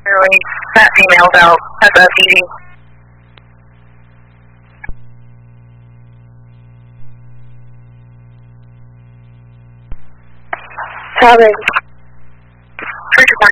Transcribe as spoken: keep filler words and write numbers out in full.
Really, that female's out at the T V. Robin. First